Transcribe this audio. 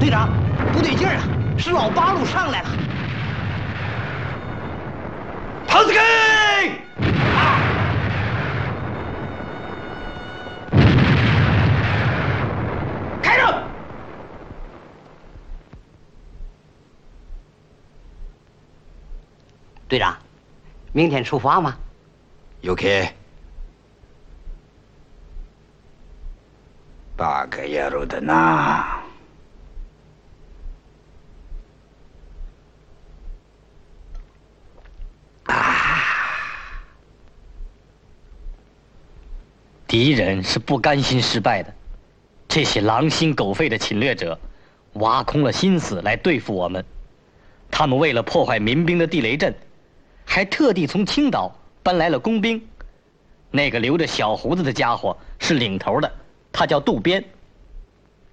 队长，不对劲儿啊，是老八路上来了。 唐斯基！ 开着！队长，明天出发吗？ 有开。8个月了的呢。 敌人是不甘心失败的，这些狼心狗肺的侵略者，挖空了心思来对付我们。他们为了破坏民兵的地雷阵，还特地从青岛搬来了工兵。那个留着小胡子的家伙是领头的，他叫渡边。